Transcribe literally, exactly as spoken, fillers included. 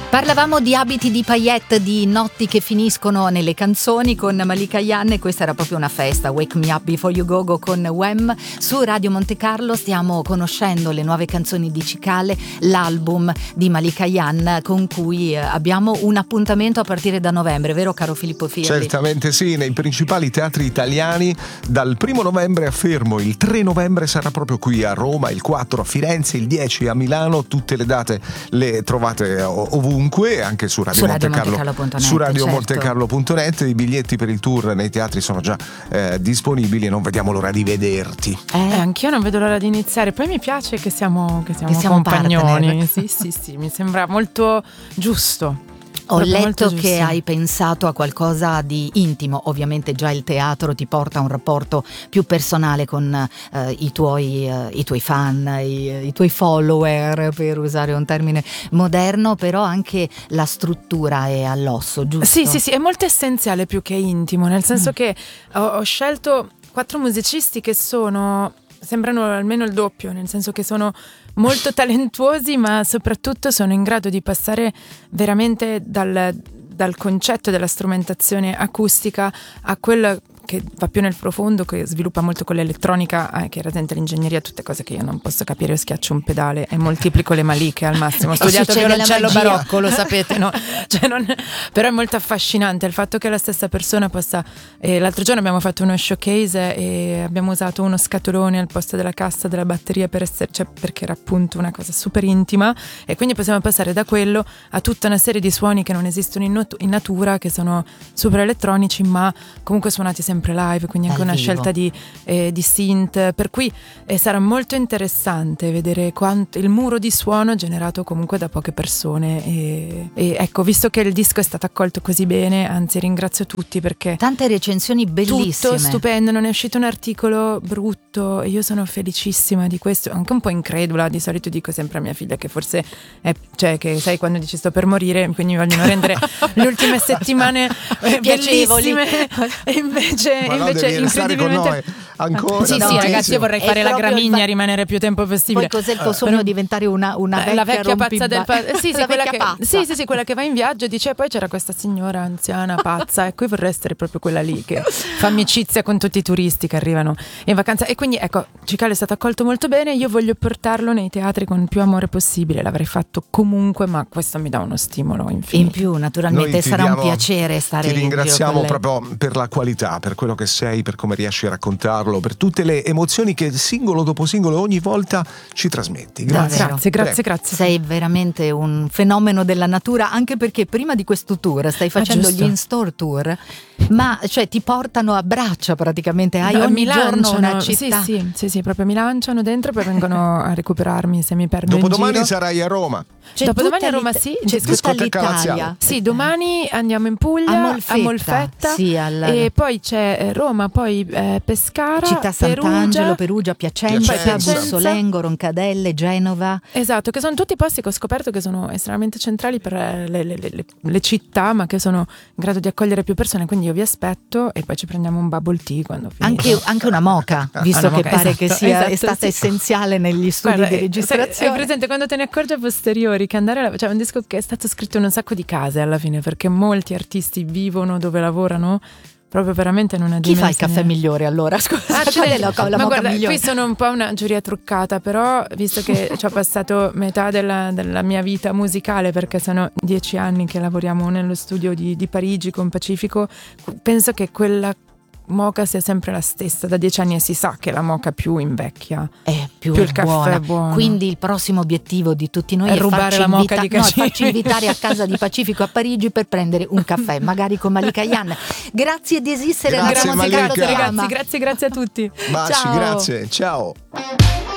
Parlavamo di abiti di paillette, di notti che finiscono nelle canzoni con Malika Ayane, e questa era proprio una festa. Wake Me Up Before You Go Go con Wham su Radio Monte Carlo. Stiamo conoscendo le nuove canzoni di Cicale, l'album di Malika Ayane con cui abbiamo un appuntamento a partire da novembre, vero caro Filippo Firri? Certamente sì, nei principali teatri italiani dal primo novembre a Fermo, il tre novembre sarà proprio qui a Roma, il quattro a Firenze, il dieci a Milano. Tutte le date le trovate ovunque, anche su Radio, su Monte Radio Carlo, Montecarlo punto net, su radio certo. montecarlo punto net. I biglietti per il tour nei teatri sono già eh, disponibili e non vediamo l'ora di vederti. Eh, anch'io non vedo l'ora di iniziare. Poi mi piace che siamo, che siamo, che siamo compagnoni. Partner. Sì, sì, sì, mi sembra molto giusto. Ho Proprio letto che giusto. hai pensato a qualcosa di intimo. Ovviamente già il teatro ti porta a un rapporto più personale con eh, i tuoi eh, i tuoi fan, i, i tuoi follower, per usare un termine moderno, però anche la struttura è all'osso, giusto? Sì, sì, sì, è molto essenziale più che intimo, nel senso Mm. che ho, ho scelto quattro musicisti che sono, sembrano almeno il doppio, nel senso che sono molto talentuosi, ma soprattutto sono in grado di passare veramente dal, dal concetto della strumentazione acustica a quella che va più nel profondo, che sviluppa molto con l'elettronica, eh, che rasenta l'ingegneria, tutte cose che io non posso capire. Io schiaccio un pedale e moltiplico le maliche al massimo. Ho studiato succede la violoncello magia. barocco, lo sapete, no? Cioè non, però è molto affascinante il fatto che la stessa persona possa. Eh, l'altro giorno abbiamo fatto uno showcase e abbiamo usato uno scatolone al posto della cassa della batteria per essere, cioè, perché era appunto una cosa super intima, e quindi possiamo passare da quello a tutta una serie di suoni che non esistono in, not- in natura, che sono super elettronici ma comunque suonati sempre live, quindi anche Dal una vivo. scelta di, eh, di synth, per cui eh, sarà molto interessante vedere quanto il muro di suono generato comunque da poche persone, e, e ecco, visto che il disco è stato accolto così bene, anzi ringrazio tutti perché Tante recensioni bellissime. tutto stupendo, non è uscito un articolo brutto, io sono felicissima di questo, anche un po' incredula. Di solito dico sempre a mia figlia che forse è, cioè che sai quando dici sto per morire, quindi mi vogliono rendere le ultime settimane eh, Piacevoli. bellissime, e invece, Ma no, invece devi restare con incredibilmente noi ancora. sì, no, sì, è- ragazzi, io vorrei è fare la proprio il gramigna va- e rimanere più tempo possibile. Poi cos'è il tuo sogno? Però- Diventare una, una vecchia la vecchia pazza del rompiba- pa- sì, sì, la quella vecchia che, pazza. sì, sì, sì, quella che va in viaggio e dice poi c'era questa signora anziana pazza, ecco, io vorrei essere proprio quella lì che fa amicizia con tutti i turisti che arrivano in vacanza. E quindi ecco, Cicale è stato accolto molto bene, io voglio portarlo nei teatri con il più amore possibile, l'avrei fatto comunque, ma questo mi dà uno stimolo infinito. In più, naturalmente, Noi ti sarà diamo- un piacere stare Ti in giro ringraziamo con lei. proprio per la qualità, per quello che sei, per come riesci a raccontarlo, per tutte le emozioni che singolo dopo singolo ogni volta ci trasmetti. Grazie. Davvero. Grazie, grazie, Prego. grazie. Sei veramente un fenomeno della natura, anche perché prima di questo tour stai facendo giusto. gli in-store tour, ma cioè ti portano a braccia praticamente, hai No, ogni mi giorno una lanciano, città. Sì, sì, sì, sì, proprio mi lanciano dentro, poi vengono a recuperarmi se mi perdo in Dopodomani giro. sarai a Roma. C'è Dopodomani tutta a Roma, l'Ita- sì, c'è in tutta discoteca l'Italia. Laziale. Sì, domani andiamo in Puglia, A Molfetta, a Molfetta, sì, al- e poi c'è eh, Roma, poi eh, Pescara, Città Perugia. Sant'Angelo, Perugia, Piacenza, Piacenza. Bussolengo, Roncadelle, Genova. Esatto, che sono tutti posti che ho scoperto che sono estremamente centrali per le, le- le- le- le città, ma che sono in grado di accogliere più persone, quindi io vi aspetto e poi ci prendiamo un bubble tea quando finisce. Anche, anche una moca, visto Una che moca, pare esatto, che sia esatto, è stata sì. essenziale negli studi Guarda, di eh, registrazione. sai, È presente quando te ne accorgi a posteriori che andare alla, cioè un disco che è stato scritto in un sacco di case alla fine, perché molti artisti vivono dove lavorano proprio veramente in una Chi fa il dimensione- caffè migliore allora? Scusa, Ah, qual ce è n'è- la, la ma moca guarda, migliore? qui sono un po' una giuria truccata, però visto che ci ho passato metà della, della mia vita musicale, perché sono dieci anni che lavoriamo nello studio di, di Parigi con Pacifico, penso che quella moca sia sempre la stessa da dieci anni, e si sa che la moca più invecchia È più, più il caffè buona. è buono. Quindi il prossimo obiettivo di tutti noi È è, rubare farci, la moca invita- di no, Cacci. farci invitare a casa di Pacifico a Parigi per prendere un caffè, magari con Malika Ayane. Grazie di esistere, Grazie, Radio Monte Carlo Malika. ti ama. ragazzi, grazie, grazie a tutti. Baci, Ciao. grazie. Ciao.